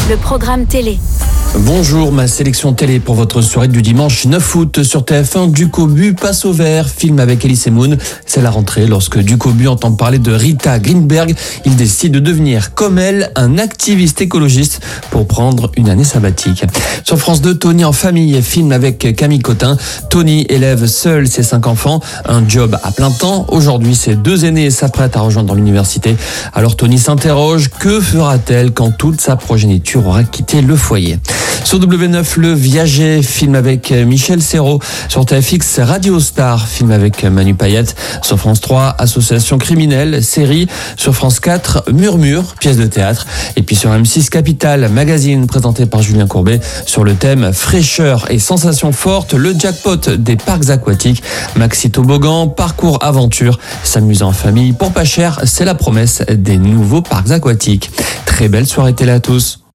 le programme télé. Bonjour, ma sélection télé pour votre soirée du dimanche 9 août sur TF1. Ducobu passe au vert, film avec Elise Moon. C'est la rentrée lorsque Ducobu entend parler de Rita Greenberg. Il décide de devenir, comme elle, un activiste écologiste pour prendre une année sabbatique. Sur France 2, Tony en famille, film avec Camille Cotin. Tony élève seul ses 5 enfants, un job à plein temps. Aujourd'hui, ses 2 aînés s'apprêtent à rejoindre l'université. Alors Tony s'interroge, que fera-t-elle quand toute sa progéniture aura quitté le foyer ? Sur W9, Le Viager, film avec Michel Serrault. Sur TFX, Radio Star, film avec Manu Payette. Sur France 3, Association criminelle, série. Sur France 4, Murmure, pièce de théâtre. Et puis sur M6 Capital, magazine présenté par Julien Courbet sur le thème fraîcheur et sensations fortes, le jackpot des parcs aquatiques. Maxi Toboggan, parcours aventure, s'amuser en famille pour pas cher, c'est la promesse des nouveaux parcs aquatiques. Très belle soirée télé à tous.